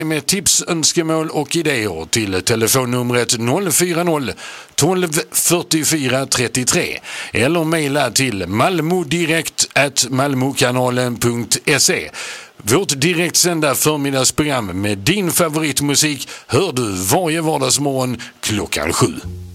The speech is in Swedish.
med tips, önskemål och idéer till telefonnumret 040 12 44 33 eller mejla till malmodirekt@malmokanalen.se. Vårt direktsända förmiddagsprogram med din favoritmusik hör du varje vardagsmorgon klockan 7.